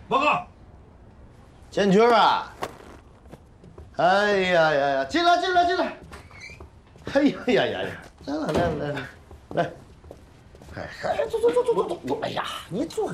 报告。 建军啊！哎呀呀呀，进来进来进来！哎呀呀呀呀，来了来了来了，来！哎，坐坐坐坐坐坐！哎呀，你坐。